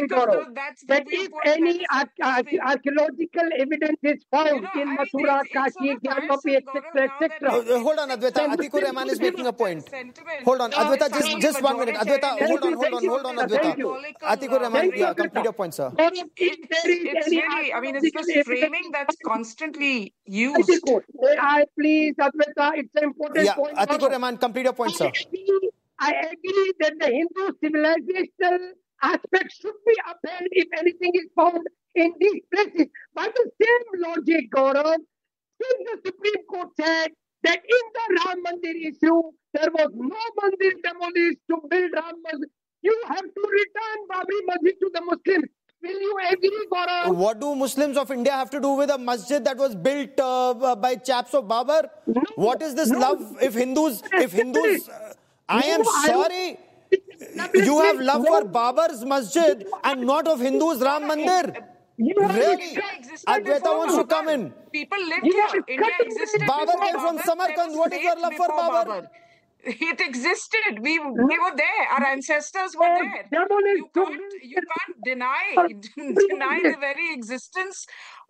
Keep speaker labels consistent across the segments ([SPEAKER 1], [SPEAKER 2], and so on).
[SPEAKER 1] point, Gaurav, that if any archaeological evidence is found in Mathura, Kashi, Gyanopi, etc., etc.
[SPEAKER 2] Hold on, Adwaita. Atikur Rahman is making a point. Hold on, Adwaita, just 1 minute. Adwaita, hold on, Adwaita. Atikur Rahman, yeah, complete your point, sir.
[SPEAKER 3] It's really, I mean, it's this framing that's constantly used.
[SPEAKER 1] I please, Adwaita, it's an important point.
[SPEAKER 2] Yeah, Atikur Rahman, complete your point, sir.
[SPEAKER 1] I agree that the Hindu civilizational aspect should be upheld if anything is found in these places. By the same logic, Gaurav, since the Supreme Court said that in the Ram Mandir issue, there was no Mandir demolished to build Ram Mandir, you have to return Babri Masjid to the Muslims. Will you agree, Gaurav?
[SPEAKER 2] What do Muslims of India have to do with a masjid that was built by chaps of Babar?
[SPEAKER 1] No,
[SPEAKER 2] what is this love? If Hindus, I am sorry. You have love for Babar's masjid and not of Hindus' Ram Mandir. Really? Adwaita wants to come in.
[SPEAKER 3] People lived here. India existed.
[SPEAKER 2] Babar came from Samarkand. What is your love for Babar?
[SPEAKER 3] It existed. We were there. Our ancestors were there. You can't deny the very existence.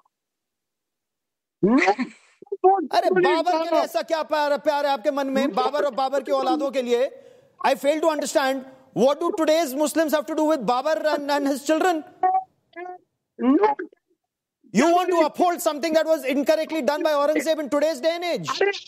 [SPEAKER 2] अरे बाबर के लिए ऐसा क्या प्यार है आपके मन में बाबर और बाबर की औलादों के लिए? I fail to understand. What do today's Muslims have to do with Babar and his children?
[SPEAKER 1] No.
[SPEAKER 2] You want to uphold something that was incorrectly done by Aurangzeb in today's day and age?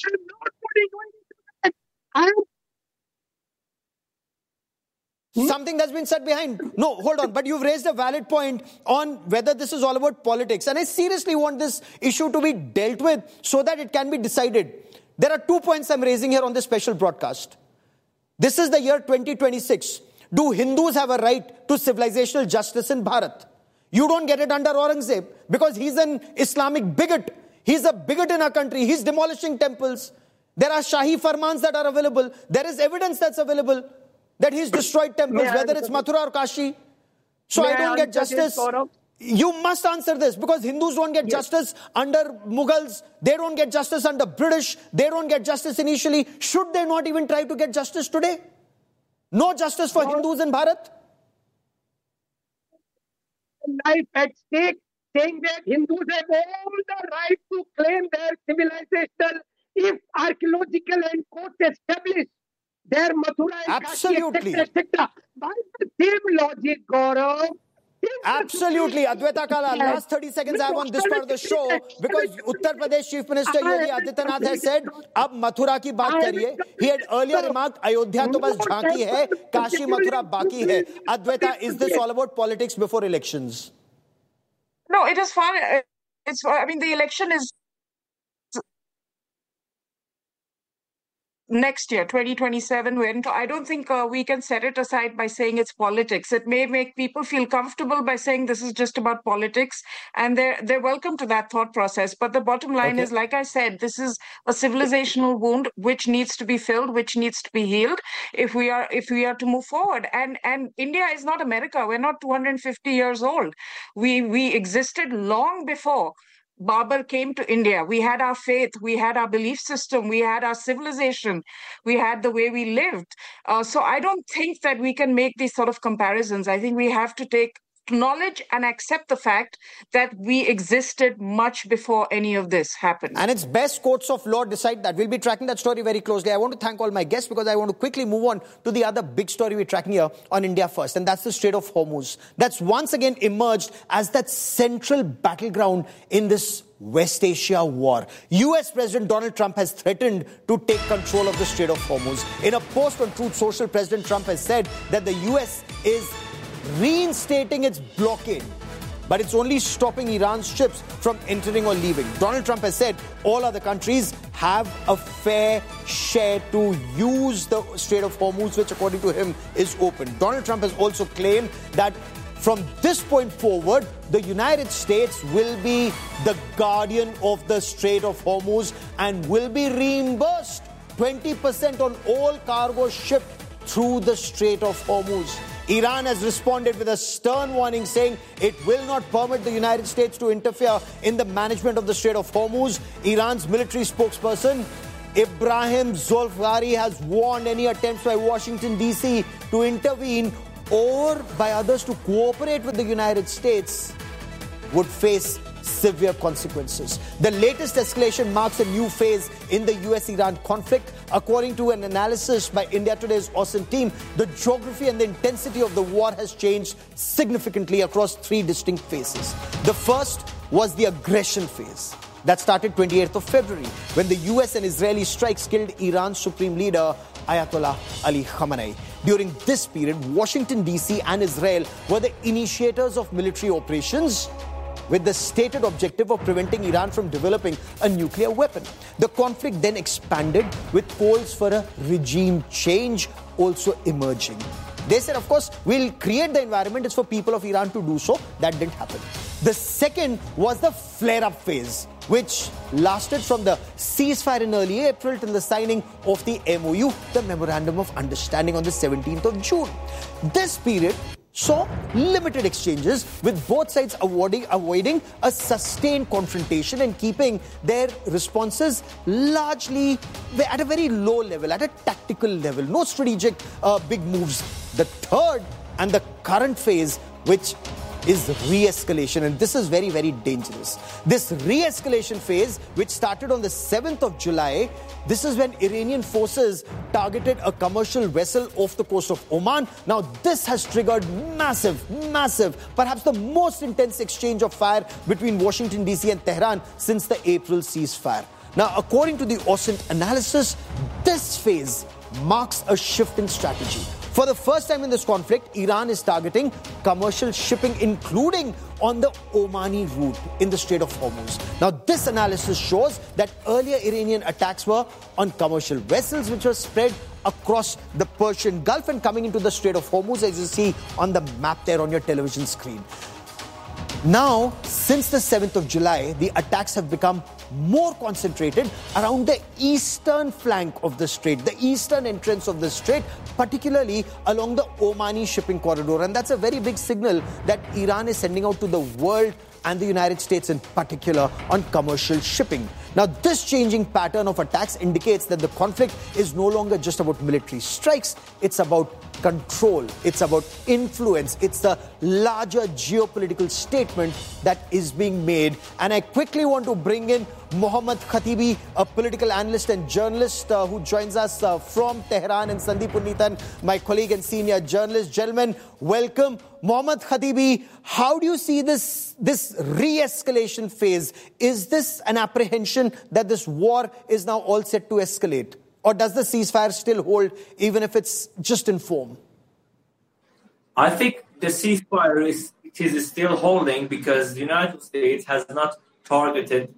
[SPEAKER 2] Something that's been set behind. No, hold on. But you've raised a valid point on whether this is all about politics. And I seriously want this issue to be dealt with so that it can be decided. There are 2 points I'm raising here on this special broadcast. This is the year 2026. Do Hindus have a right to civilizational justice in Bharat? You don't get it under Aurangzeb because he's an Islamic bigot. He's a bigot in our country. He's demolishing temples. There are Shahi Farmans that are available. There is evidence that's available that he's destroyed temples, whether it's Mathura or Kashi. So I don't get justice. You must answer this because Hindus don't get justice under Mughals. They don't get justice under British. They don't get justice initially. Should they not even try to get justice today? No justice for Hindus in Bharat?
[SPEAKER 1] Life at stake, saying that Hindus have all the right to claim their civilization if archaeological and courts establish their Mathura and Kashi, etc. By the same logic, Gaurav.
[SPEAKER 2] Absolutely. Adwaita Kala, last 30 seconds I have on this part of the show because Uttar Pradesh Chief Minister Yogi Adityanath has said, ab Mathura ki baat kariye. He had earlier remarked, Ayodhya to bas jhanki hai, Kashi Mathura baki hai. Adwaita, is this all about politics before elections?
[SPEAKER 3] No, it is far. I mean, the election is next year, 2027, when I don't think we can set it aside by saying it's politics. It may make people feel comfortable by saying this is just about politics, and they're welcome to that thought process. But the bottom line is, like I said, this is a civilizational wound which needs to be filled, which needs to be healed if we are to move forward. And India is not America. We're not 250 years old. We existed long before Babar came to India. We had our faith, we had our belief system, we had our civilization, we had the way we lived. So I don't think that we can make these sort of comparisons. I think we have to acknowledge and accept the fact that we existed much before any of this happened.
[SPEAKER 2] And it's best courts of law decide that. We'll be tracking that story very closely. I want to thank all my guests because I want to quickly move on to the other big story we're tracking here on India First, and that's the Strait of Hormuz. That's once again emerged as that central battleground in this West Asia war. US President Donald Trump has threatened to take control of the Strait of Hormuz. In a post on Truth Social, President Trump has said that the US is reinstating its blockade, but it's only stopping Iran's ships from entering or leaving. Donald Trump has said all other countries have a fair share to use the Strait of Hormuz, which according to him is open. Donald Trump has also claimed that from this point forward, the United States will be the guardian of the Strait of Hormuz and will be reimbursed 20% on all cargo shipped through the Strait of Hormuz. Iran has responded with a stern warning saying it will not permit the United States to interfere in the management of the Strait of Hormuz. Iran's military spokesperson Ibrahim Zolfari has warned any attempts by Washington, D.C. to intervene or by others to cooperate with the United States would face severe consequences. The latest escalation marks a new phase in the US-Iran conflict. According to an analysis by India Today's OSINT team, the geography and the intensity of the war has changed significantly across three distinct phases. The first was the aggression phase. That started 28th of February, when the US and Israeli strikes killed Iran's supreme leader, Ayatollah Ali Khamenei. During this period, Washington, D.C. and Israel were the initiators of military operations with the stated objective of preventing Iran from developing a nuclear weapon. The conflict then expanded with calls for a regime change also emerging. They said, of course, we'll create the environment. It's for people of Iran to do so. That didn't happen. The second was the flare-up phase, which lasted from the ceasefire in early April till the signing of the MOU, the Memorandum of Understanding, on the 17th of June. This period saw limited exchanges, with both sides avoiding a sustained confrontation and keeping their responses largely at a very low level, at a tactical level. No strategic big moves. The third and the current phase, which is re-escalation, and this is very, very dangerous. This re-escalation phase, which started on the 7th of July, this is when Iranian forces targeted a commercial vessel off the coast of Oman. Now, this has triggered massive, perhaps the most intense exchange of fire between Washington, D.C. and Tehran since the April ceasefire. Now, according to the OSINT analysis, this phase marks a shift in strategy. For the first time in this conflict, Iran is targeting commercial shipping, including on the Omani route in the Strait of Hormuz. Now, this analysis shows that earlier Iranian attacks were on commercial vessels, which were spread across the Persian Gulf and coming into the Strait of Hormuz, as you see on the map there on your television screen. Now, since the 7th of July, the attacks have become more concentrated around the eastern flank of the strait, the eastern entrance of the strait, particularly along the Omani shipping corridor. And that's a very big signal that Iran is sending out to the world and the United States in particular on commercial shipping. Now, this changing pattern of attacks indicates that the conflict is no longer just about military strikes. It's about control. It's about influence. It's the larger geopolitical statement that is being made. And I quickly want to bring in Mohammad Khatibi, a political analyst and journalist who joins us from Tehran, and Sandeep Puneethan, my colleague and senior journalist. Gentlemen, welcome. Mohammad Khatibi, how do you see this re-escalation phase? Is this an apprehension that this war is now all set to escalate? Or does the ceasefire still hold, even if it's just in form?
[SPEAKER 4] I think the ceasefire is still holding because the United States has not targeted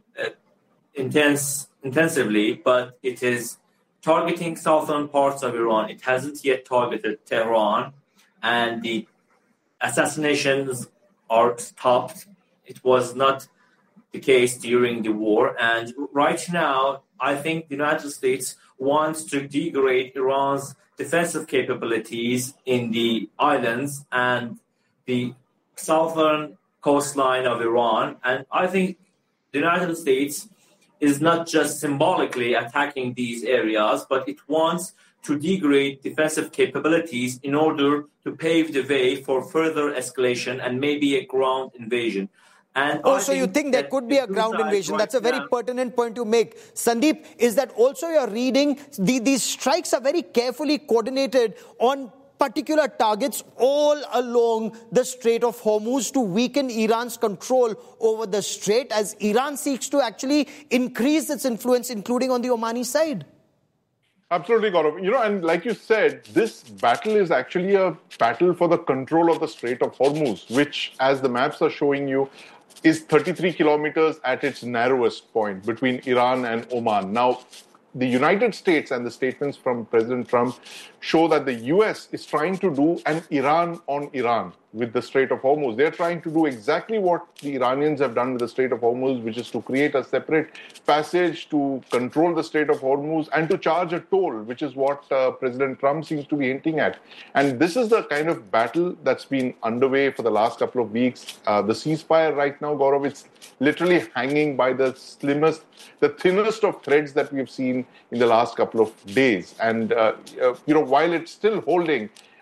[SPEAKER 4] intensively, but it is targeting southern parts of Iran. It hasn't yet targeted Tehran, and the assassinations are stopped. It was not the case during the war, and right now, I think the United States wants to degrade Iran's defensive capabilities in the islands and the southern coastline of Iran. And I think the United States is not just symbolically attacking these areas, but it wants to degrade defensive capabilities in order to pave the way for further escalation and maybe a ground invasion. And
[SPEAKER 2] also, you think there could be a ground invasion? That's a very pertinent point to make. Sandeep, is that also you're reading these strikes are very carefully coordinated on particular targets all along the Strait of Hormuz to weaken Iran's control over the strait as Iran seeks to actually increase its influence, including on the Omani side?
[SPEAKER 5] Absolutely, Gaurav. And like you said, this battle is actually a battle for the control of the Strait of Hormuz, which, as the maps are showing you, is 33 kilometers at its narrowest point between Iran and Oman. Now, the United States and the statements from President Trump show that the US is trying to do an Iran on Iran with the Strait of Hormuz. They're trying to do exactly what the Iranians have done with the Strait of Hormuz, which is to create a separate passage to control the Strait of Hormuz and to charge a toll, which is what President Trump seems to be hinting at. And this is the kind of battle that's been underway for the last couple of weeks. The ceasefire right now, Gaurav, it's literally hanging by the thinnest of threads that we've seen in the last couple of days. And, while it's still holding,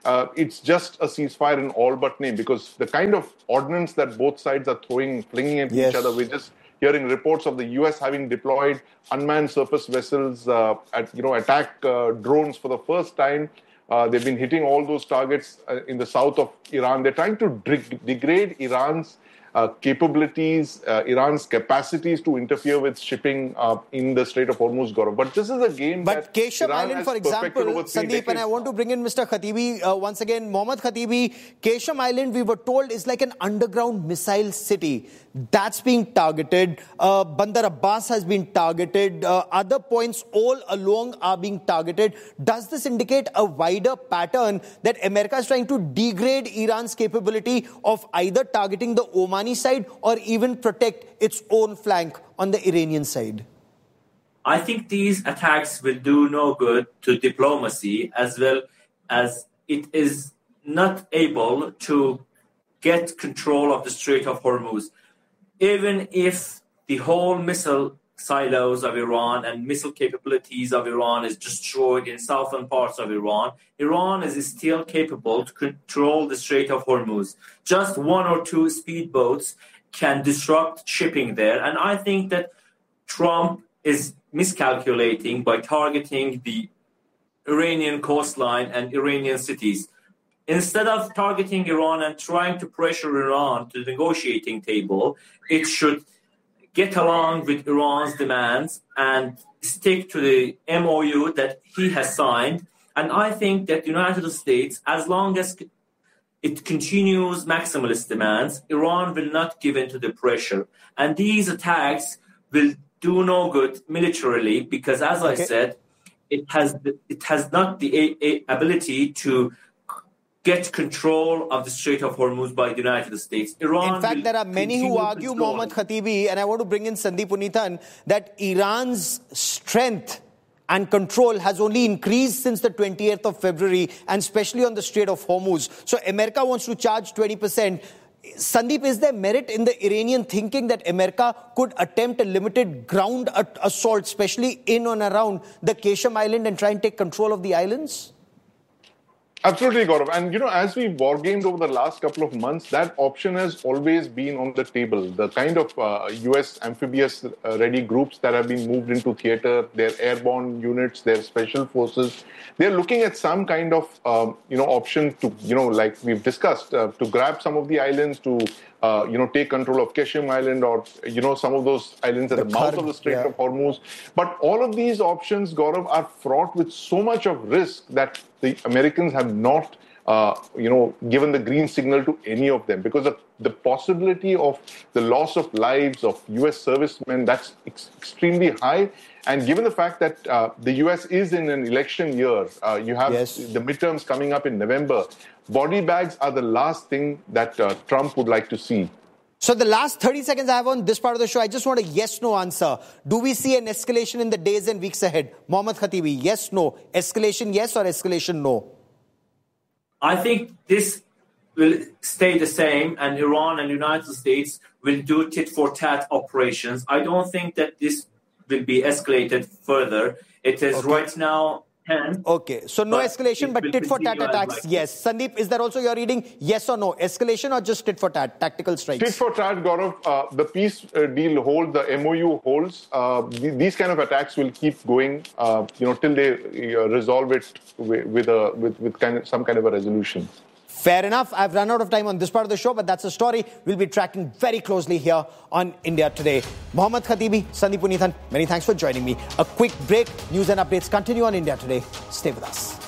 [SPEAKER 5] it's just a ceasefire in all but name, because the kind of ordnance that both sides are flinging at each other, we're just hearing reports of the US having deployed unmanned surface vessels, attack drones for the first time. They've been hitting all those targets in the south of Iran. They're trying to degrade Iran's capabilities, Iran's capacities to interfere with shipping in the Strait of Hormuz, Gaurav. But this is a game
[SPEAKER 2] but Keshav Island, for example, Sandeep, and I want to bring in Mr. Khatibi once again. Mohammad Khatibi, Keshav Island, we were told, is like an underground missile city. That's being targeted. Bandar Abbas has been targeted. Other points all along are being targeted. Does this indicate a wider pattern that America is trying to degrade Iran's capability of either targeting the Omani side or even protect its own flank on the Iranian side?
[SPEAKER 4] I think these attacks will do no good to diplomacy, as well as it is not able to get control of the Strait of Hormuz. Even if the whole missile silos of Iran and missile capabilities of Iran is destroyed in southern parts of Iran, Iran is still capable to control the Strait of Hormuz. Just one or two speedboats can disrupt shipping there. And I think that Trump is miscalculating by targeting the Iranian coastline and Iranian cities. Instead of targeting Iran and trying to pressure Iran to the negotiating table, it should get along with Iran's demands and stick to the MOU that he has signed. And I think that the United States, as long as it continues maximalist demands, Iran will not give in to the pressure. And these attacks will do no good militarily because, as I said, it has not the ability to get control of the Strait of Hormuz by the United States.
[SPEAKER 2] Iran, in fact, there are many who argue, Mohammad Khatibi, and I want to bring in Sandeep Punithan, that Iran's strength and control has only increased since the 20th of February, and especially on the Strait of Hormuz. So America wants to charge 20%. Sandeep, is there merit in the Iranian thinking that America could attempt a limited ground assault, especially in and around the Keshav Island, and try and take control of the islands?
[SPEAKER 5] Absolutely, Gaurav. And, as we wargamed over the last couple of months, that option has always been on the table. The kind of U.S. amphibious ready groups that have been moved into theater, their airborne units, their special forces, they're looking at some kind of, option to, like we've discussed, to grab some of the islands, to, take control of Keshav Island or, some of those islands at the mouth of the Strait of Hormuz. But all of these options, Gaurav, are fraught with so much of risk that the Americans have not, given the green signal to any of them, because of the possibility of the loss of lives of U.S. servicemen, that's extremely high. And given the fact that the U.S. is in an election year, you have the midterms coming up in November, body bags are the last thing that Trump would like to see.
[SPEAKER 2] So the last 30 seconds I have on this part of the show, I just want a yes-no answer. Do we see an escalation in the days and weeks ahead? Mohammad Khatibi, yes, no. Escalation, yes, or escalation, no?
[SPEAKER 4] I think this will stay the same, and Iran and the United States will do tit-for-tat operations. I don't think that this will be escalated further. It is right now 10.
[SPEAKER 2] Okay, so no escalation, but tit-for-tat attacks, yes. Sandeep, is that also your reading? Yes or no? Escalation or just tit-for-tat, tactical strikes?
[SPEAKER 5] Tit-for-tat, Gaurav. The peace deal holds, the MOU holds. These kind of attacks will keep going, till they resolve it with some kind of a resolution.
[SPEAKER 2] Fair enough. I've run out of time on this part of the show, but that's a story we'll be tracking very closely here on India Today. Mohammad Khatibi, Sandeep Punithan, many thanks for joining me. A quick break. News and updates continue on India Today. Stay with us.